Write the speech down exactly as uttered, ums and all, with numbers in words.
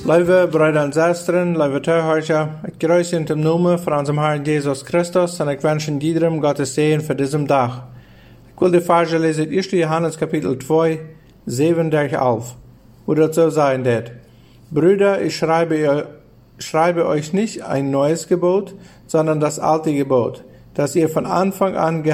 Lieve Brüder und Schwestern, lieve Zuhörer, ich grüße in dem Namen von unserem Herrn Jesus Christus und ich wünsche jedem Gottes Segen für diesen Tag. Ich will die Verse lesen, erster Johannes Kapitel zwei, sieben durch elf, wo das so sein wird. Brüder, ich schreibe, schreibe euch nicht ein neues Gebot, sondern das alte Gebot, das ihr von Anfang an